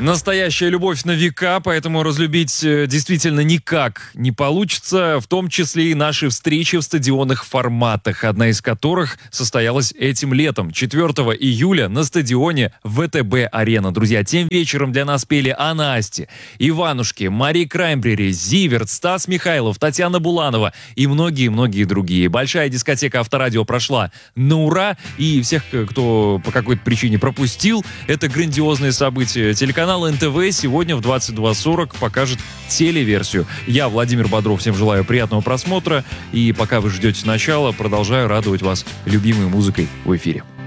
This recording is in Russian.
Настоящая любовь на века, поэтому разлюбить действительно никак не получится, в том числе и наши встречи в стадионных форматах, одна из которых состоялась этим летом, 4 июля на стадионе ВТБ-арена. Друзья, тем вечером для нас пели Анна Асти, Иванушки, Мари Краймбрери, Зиверт, Стас Михайлов, Татьяна Буланова и многие-многие другие. Большая дискотека Авторадио прошла на ура, и всех, кто по какой-то причине пропустил это грандиозное событие, телеканал НТВ сегодня в 22:40 покажет телеверсию. Я, Владимир Бодров, всем желаю приятного просмотра. И пока вы ждете начала, продолжаю радовать вас любимой музыкой в эфире.